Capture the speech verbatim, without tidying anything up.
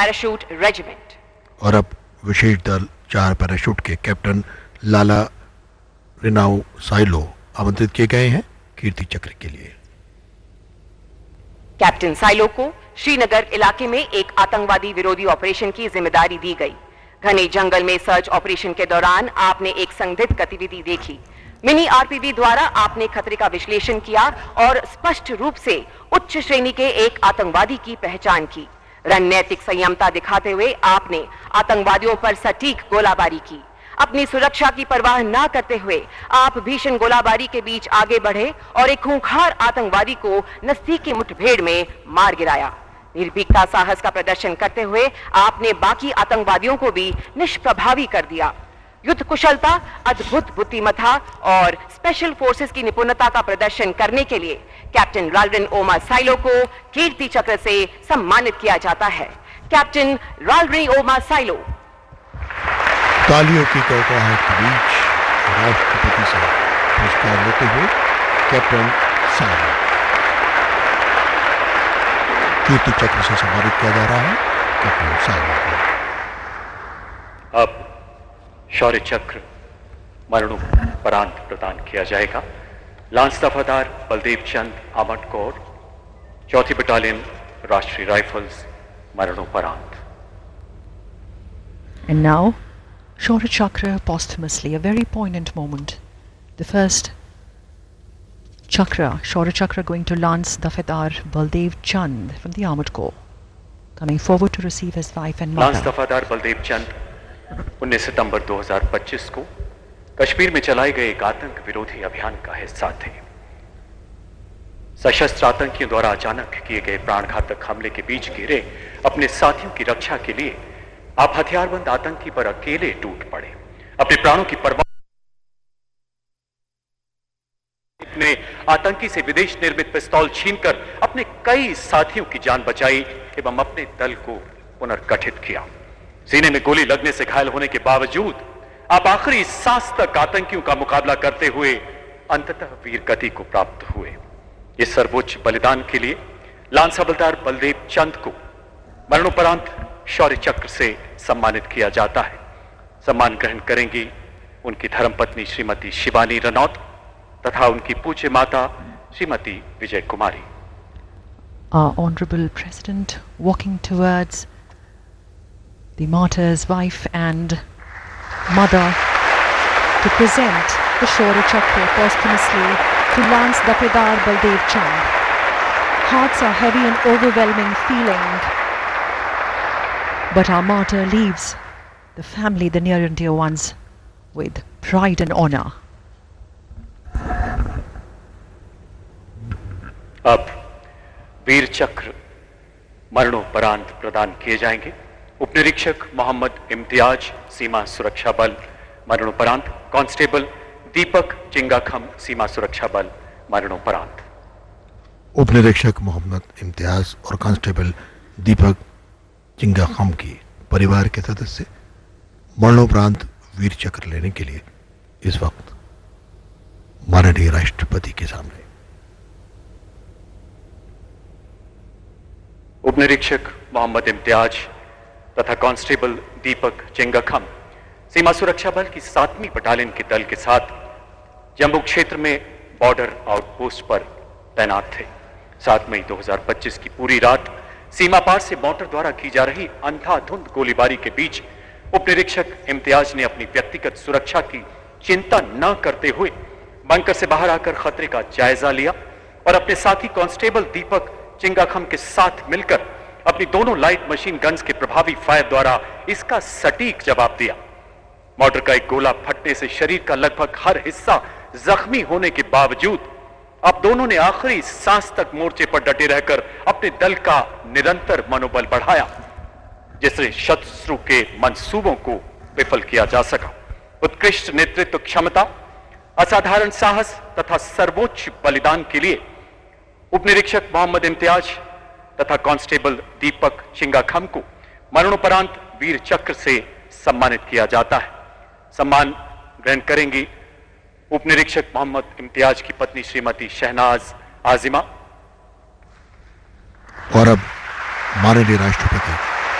Parachute regiment. और अब विशेष दल चार पैराशूट के कैप्टन लाला रिनाउ साइलो आमंत्रित किए गए हैं कीर्ति चक्र के लिए। कैप्टन साइलो को श्रीनगर इलाके में एक आतंकवादी विरोधी ऑपरेशन की जिम्मेदारी दी गई। घने जंगल में सर्च ऑपरेशन के दौरान आपने एक संदिग्ध गतिविधि देखी। मिनी आरपीवी द्वारा आपने खतरे का विश्लेषण किया और स्पष्ट रूप से उच्च श्रेणी के एक आतंकवादी की पहचान की। रणनीतिक संयमता दिखाते हुए आपने आतंकवादियों पर सटीक गोलाबारी की। अपनी सुरक्षा की परवाह न करते हुए आप भीषण गोलाबारी के बीच आगे बढ़े और एक खूंखार आतंकवादी को नजदीकी मुठभेड़ में मार गिराया। निर्भीकता साहस का प्रदर्शन करते हुए आपने बाकी आतंकवादियों को भी निष्प्रभावी कर दिया। युद्ध कुशलता, अद्भुत बुद्धिमत्ता और स्पेशल फोर्सेस की निपुणता का प्रदर्शन करने के लिए कैप्टन राल्ड्रिन ओमा साइलो को कीर्ति चक्र से सम्मानित किया जाता है। कैप्टन राल्ड्रिन ओमा साइलो। तालियों की कड़कड़ाहट के बीच राष्ट्रपति से पुरस्कार लेते हुए कैप्टन साइलो कीर्ति चक्र से सम्मानित किया जा रहा है कैप्टन साइलो को। अब शौर्य चक्र मरणोपरांत प्रदान किया जाएगा लांस दफादार बलदेव चंद आमटकोर, चौथी बटालियन राष्ट्रीय राइफल्स, मरणोपरांत। And now, Shaurya Chakra posthumously, a very poignant moment. The first Chakra, Shaurya Chakra, going to Lance Dafadar Baldev Chand from the Armored Corps, coming forward to receive his wife and mother. Lance दफादार Baldev चंद उन्नीस सितंबर दो हज़ार पच्चीस को कश्मीर में चलाए गए एक आतंक विरोधी अभियान का हिस्सा थे। सशस्त्र आतंकियों द्वारा अचानक किए गए प्राणघातक हमले के बीच घिरे अपने साथियों की रक्षा के लिए आप हथियारबंद आतंकी पर अकेले टूट पड़े। अपने प्राणों की परवाह ने आतंकी से विदेश निर्मित पिस्तौल छीनकर अपने कई साथियों की जान बचाई एवं अपने दल को पुनर्गठित किया। सीने में गोली लगने से घायल होने के बावजूद आप आखिरी सांस तक आतंकियों का मुकाबला करते हुए अंततः वीर गति को प्राप्त हुए। इस सर्वोच्च बलिदान के लिए लांस हवलदार बलदेव चंद को मरणोपरांत शौर्य चक्र से सम्मानित किया जाता है। सम्मान ग्रहण करेंगी उनकी धर्मपत्नी श्रीमती शिवानी रनौत तथा उनकी पूज्य माता श्रीमती विजय कुमारी। Our Honorable President walking towards the martyr's wife and mother to present the Shaurya Chakra posthumously to Lance Dafadar Baldev Chand. Hearts are heavy and overwhelming feeling, but our martyr leaves the family, the near and dear ones, with pride and honor. अब वीर चक्र मरणोपरांत प्रदान किए जाएंगे उपनिरीक्षक मोहम्मद इम्तियाज, सीमा सुरक्षा बल, मरणोपरांत कांस्टेबल दीपक चिंगाखम, सीमा सुरक्षा बल, मरणोपरांत। उपनिरीक्षक मोहम्मद इम्तियाज और कांस्टेबल दीपक चिंगाखम की परिवार के सदस्य मरणोपरांत वीर चक्र लेने के लिए इस वक्त माननीय राष्ट्रपति के सामने। उपनिरीक्षक मोहम्मद इम्तियाज तथा कांस्टेबल दीपक चिंगाखम सीमा सुरक्षा बल की सातवीं बटालियन के दल के साथ जम्मू क्षेत्र में बॉर्डर आउटपोस्ट पर तैनात थे। सात मई दो हज़ार पच्चीस की पूरी रात सीमा पार से मोटर द्वारा की जा रही अंधाधुंध गोलीबारी के बीच उपनिरीक्षक इम्तियाज ने अपनी व्यक्तिगत सुरक्षा की चिंता न करते हुए बंकर से बाहर आकर खतरे का जायजा लिया और अपने साथी कांस्टेबल दीपक चिंगाखम के साथ मिलकर अपनी दोनों लाइट मशीन गन्स के प्रभावी फायर द्वारा इसका सटीक जवाब दिया। मोटर का एक गोला फटने से शरीर का लगभग हर हिस्सा जख्मी होने के बावजूद अब दोनों ने आखिरी सांस तक मोर्चे पर डटे रहकर अपने दल का निरंतर मनोबल बढ़ाया, जिससे शत्रु के मंसूबों को विफल किया जा सका। उत्कृष्ट नेतृत्व क्षमता, असाधारण साहस तथा सर्वोच्च बलिदान के लिए उपनिरीक्षक मोहम्मद इम्तियाज तथा कांस्टेबल दीपक चिंगाखम को मरणोपरांत वीर चक्र से सम्मानित किया जाता है। सम्मान ग्रहण करेंगी उपनिरीक्षक मोहम्मद इम्तियाज की पत्नी श्रीमती शहनाज आजिमा। और अब माननीय राष्ट्रपति